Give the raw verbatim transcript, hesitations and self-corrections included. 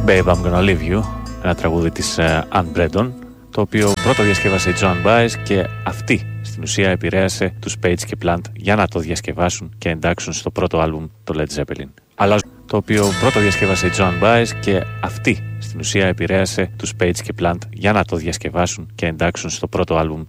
Babe, I'm Gonna Leave You, ένα τραγούδι της uh, Ann Brenton, το οποίο πρώτο διασκεύασε η Joan Baez και αυτή στην ουσία επηρέασε τους Page και Plant για να το διασκευάσουν και εντάξουν στο πρώτο άλμπουμ το Led Zeppelin. Αλλά το οποίο πρώτο διασκεύασε η Joan Baez και αυτή στην ουσία επηρέασε τους Page και Plant για να το διασκευάσουν και εντάξουν στο πρώτο άλμπουμ